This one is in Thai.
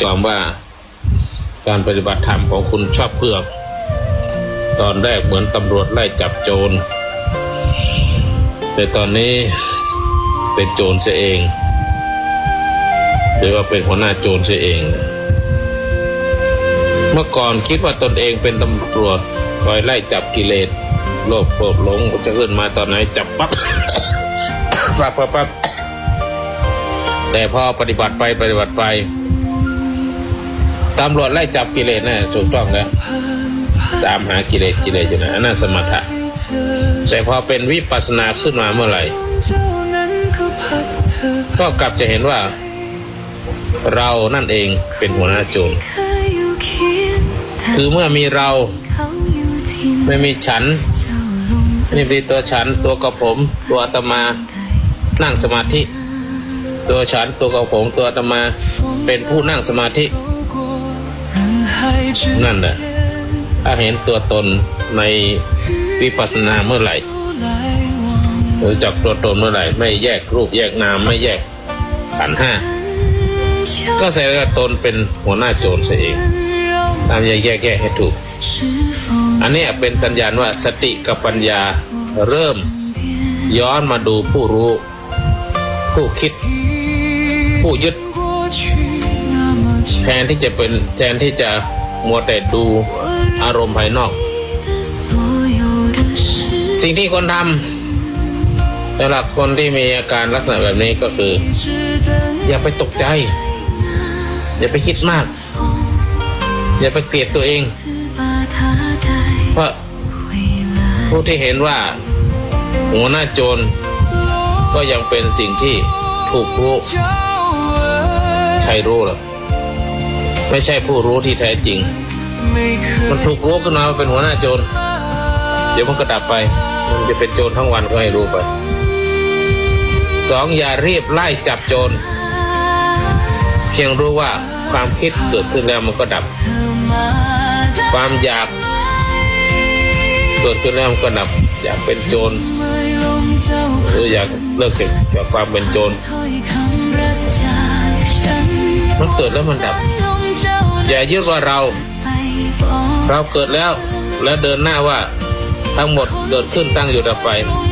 ความว่าการปฏิบัติธรรมของคุณชอบเพือกตอนแรกเหมือนตำรวจไล่จับโจรแต่ตอนนี้เป็นโจรเสียเองหรือว่าเป็นหัวหน้าโจรเสียเองเมื่อก่อนคิดว่าตนเองเป็นตำรวจคอยไล่จับกิเลสโลภโกรธหลงจะขึ้นมาตอนไหนจับปั๊บ ปั๊บแต่พอปฏิบัติไปตำรวจไล่จับกิเลสน่ะถูกต้องแล้วตามหากิเลสอยู่นะอันนั้นสมถะแต่พอเป็นวิปัสสนาขึ้นมาเมื่อไหร่ก็กลับจะเห็นว่าเรานั่นเองเป็นหัวหน้าโจรคือเมื่อมีเราไม่มีฉันนี่เป็นตัวฉันตัวกระผมตัวอาตมานั่งสมาธิตัวฉันตัวกระผมตัวอาตมาเป็นผู้นั่งสมาธินั่นแหละถ้าเห็นตัวตนในวิปัสสนาเมื่อไหร่รู้จักตัวตนเมื่อไหร่ไม่แยกรูปแยกนามไม่แยกขันธ์ห้าก็แสดงว่าตนเป็นหัวหน้าโจรเสียเองตามแยกให้ถูกอันนี้เป็นสัญญาณว่าสติกับปัญญาเริ่มย้อนมาดูผู้รู้ผู้คิดผู้ยึดแทนที่จะมัวแต่ดูอารมณ์ภายนอกสิ่งที่คนทำสำหรับคนที่มีอาการลักษณะแบบนี้ก็คืออย่าไปตกใจอย่าไปคิดมากอย่าไปเกลียดตัวเองเพราะผู้ที่เห็นว่าหัวหน้าโจรก็ยังเป็นสิ่งที่ถูกรู้ใครรู้หรอไม่ใช่ผู้รู้ที่แท้จริงมันถูกรู้ขึ้นมาว่าเป็นหัวหน้าโจรเดี๋ยวมันก็ดับไปมันจะเป็นโจรทั้งวันก็ให้รู้ไปสองอย่ารีบไล่จับโจรเพียงรู้ว่าความคิดเกิดขึ้นแล้วมันก็ดับความอยากเกิดขึ้นแล้วมันก็ดับอยากเป็นโจรหรืออยากเลิกจากความเป็นโจรมันเกิดแล้วมันดับอย่ายึดว่าเราเกิดแล้วและเดินหน้าว่าทั้งหมดเกิดขึ้นตั้งอยู่ดับไป